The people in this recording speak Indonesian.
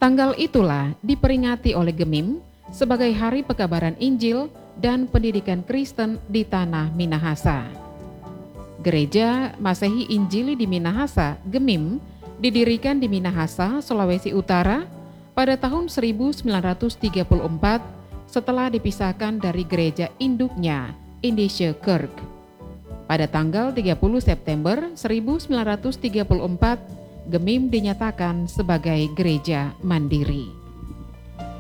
Tanggal itulah diperingati oleh Gemim sebagai Hari Pekabaran Injil dan Pendidikan Kristen di Tanah Minahasa. Gereja Masehi Injili di Minahasa, Gemim, didirikan di Minahasa, Sulawesi Utara pada tahun 1934 setelah dipisahkan dari gereja induknya, Indische Kerk. Pada tanggal 30 September 1934, Gemim dinyatakan sebagai gereja mandiri.